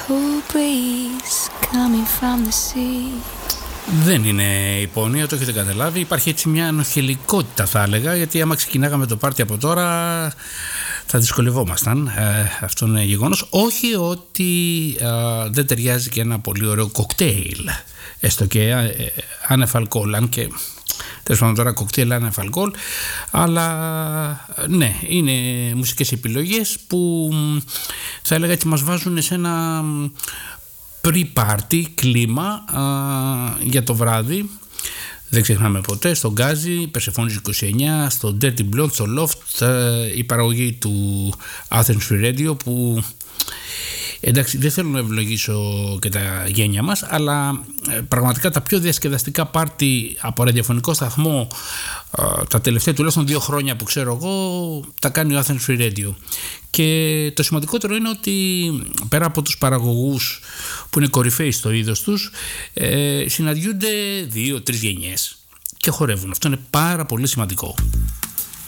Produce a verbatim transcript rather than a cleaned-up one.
cool breeze coming from the sea. Δεν είναι υπόνοια, το έχετε καταλάβει. Υπάρχει έτσι μια ανοχελικότητα, θα έλεγα, γιατί άμα ξεκινάγαμε το πάρτι από τώρα θα δυσκολευόμασταν. Ε, αυτό είναι γεγονός. Όχι ότι ε, δεν ταιριάζει και ένα πολύ ωραίο κοκτέιλ, έστω και ε, άνευ αλκοόλ, αν και τέλος πάντων τώρα κοκτέιλ άνευ αλκοόλ, αλλά ναι, είναι μουσικές επιλογές που θα έλεγα έτσι μας βάζουν σε ένα pre-party κλίμα α, για το βράδυ. Δεν ξεχνάμε ποτέ, στο Γκάζι, Περσεφόνης είκοσι εννιά, στο Dirty Block, στο Loft, η παραγωγή του Athens Free Radio, που εντάξει δεν θέλω να ευλογήσω και τα γένια μας, αλλά πραγματικά τα πιο διασκεδαστικά πάρτι από ραδιοφωνικό σταθμό τα τελευταία τουλάχιστον δύο χρόνια που ξέρω εγώ τα κάνει ο Athens Free Radio. Και το σημαντικότερο είναι ότι πέρα από τους παραγωγούς που είναι κορυφαίοι στο είδος τους, ε, συναντιούνται δύο-τρεις γενιές και χορεύουν. Αυτό είναι πάρα πολύ σημαντικό.